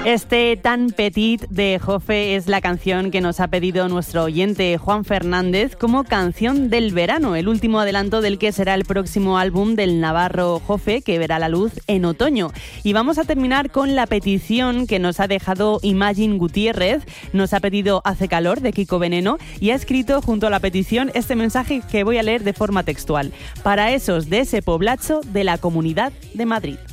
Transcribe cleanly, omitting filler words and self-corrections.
Este Tan Petit de Jofe es la canción que nos ha pedido nuestro oyente Juan Fernández como canción del verano, el último adelanto del que será el próximo álbum del navarro Jofe, que verá la luz en otoño. Y vamos a terminar con la petición que nos ha dejado Imagine Gutiérrez. Nos ha pedido Hace calor, de Kiko Veneno, y ha escrito junto a la petición este mensaje que voy a leer de forma textual. Para esos de ese poblacho de la Comunidad de Madrid.